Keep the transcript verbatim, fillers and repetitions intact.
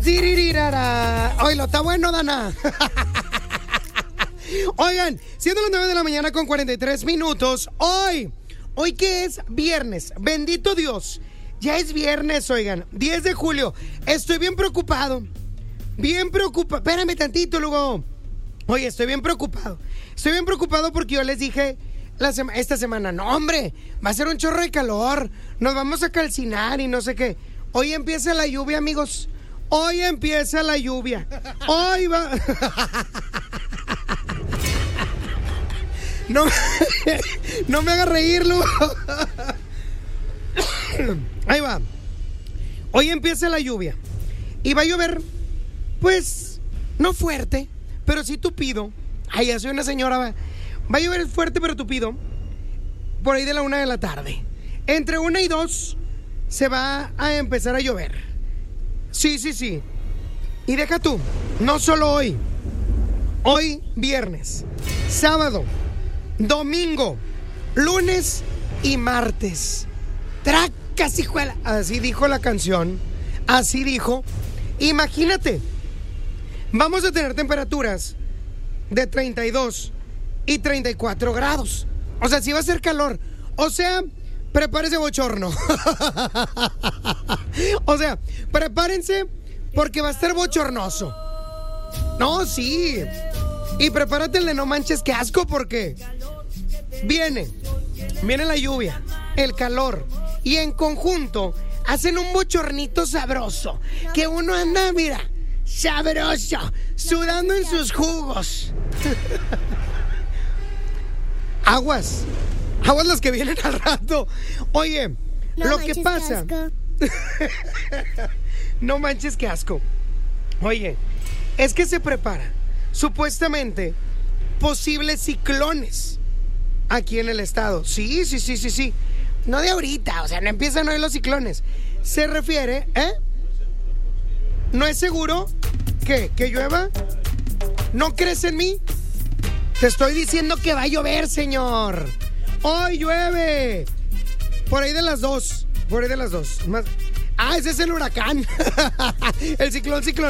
Tirirara. Oye, está bueno, Dana. Oigan, siendo las nueve de la mañana con cuarenta y tres minutos, hoy, hoy que es viernes, bendito Dios, ya es viernes, oigan, diez de julio, estoy bien preocupado, bien preocupado, espérame tantito, luego, oye, estoy bien preocupado, estoy bien preocupado porque yo les dije la sema- esta semana, no hombre, va a ser un chorro de calor, nos vamos a calcinar y no sé qué, hoy empieza la lluvia, amigos, hoy empieza la lluvia, hoy va... No, no me hagas reírlo. Ahí va. Hoy empieza la lluvia. Y va a llover, pues, no fuerte, pero sí tupido. Ay, ya soy una señora. Va, va a llover fuerte, pero tupido. Por ahí de la una de la tarde. Entre una y dos se va a empezar a llover. Sí, sí, sí. Y deja tú, no solo hoy. Hoy, viernes, sábado, domingo, lunes y martes. Tracas, hijuela. Así dijo la canción. Así dijo. Imagínate. Vamos a tener temperaturas de treinta y dos y treinta y cuatro grados. O sea, sí va a ser calor. O sea, prepárese bochorno. O sea, prepárense porque va a estar bochornoso. No, sí. Y prepárate el de no manches que asco porque viene, viene la lluvia, el calor y en conjunto hacen un bochornito sabroso que uno anda, mira, sabroso, sudando en sus jugos. Aguas, aguas las que vienen al rato. Oye, no lo que pasa... Que no manches que asco. Oye, es que se prepara supuestamente posibles ciclones aquí en el estado. Sí, sí, sí, sí, sí. No de ahorita, o sea, no empiezan hoy los ciclones. Se refiere, ¿eh? ¿No es seguro que, que llueva? ¿No crees en mí? Te estoy diciendo que va a llover, señor. Hoy llueve. Por ahí de las dos. Por ahí de las dos. Más... Ah, ese es el huracán. El ciclón, ciclón.